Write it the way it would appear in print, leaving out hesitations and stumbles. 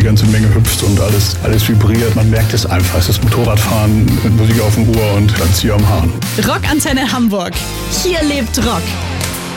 ganze Menge hüpft und alles vibriert. Man merkt es einfach. Es ist Motorradfahren mit Musik auf dem Ohr und dann Zieh am Hahn. Rockantenne Hamburg. Hier lebt Rock.